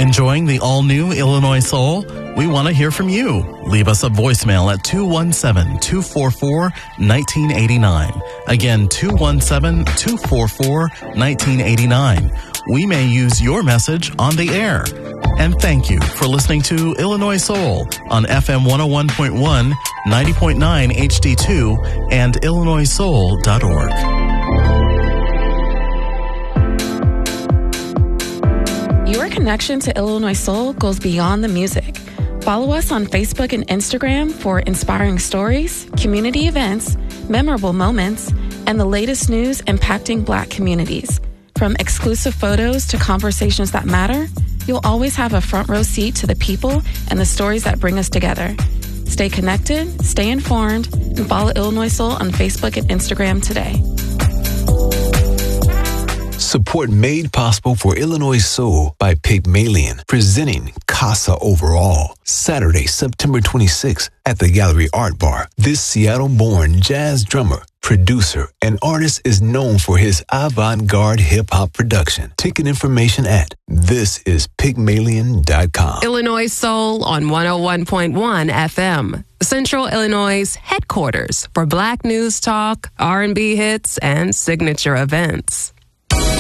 Enjoying the all-new Illinois Soul? We want to hear from you. Leave us a voicemail at 217-244-1989. Again, 217-244-1989. We may use your message on the air. And thank you for listening to Illinois Soul on FM 101.1, 90.9 HD2, and illinoissoul.org. Your connection to Illinois Soul goes beyond the music. Follow us on Facebook and Instagram for inspiring stories, community events, memorable moments, and the latest news impacting Black communities. From exclusive photos to conversations that matter, you'll always have a front row seat to the people and the stories that bring us together. Stay connected, stay informed, and follow Illinois Soul on Facebook and Instagram today. Support made possible for Illinois Soul by Pygmalion, presenting Casa Overall, Saturday, September 26th at the Gallery Art Bar. This Seattle-born jazz drummer, producer, and artist is known for his avant-garde hip-hop production. Ticket information at thisispygmalion.com. Illinois Soul on 101.1 FM. Central Illinois' headquarters for Black news talk, R&B hits, and signature events.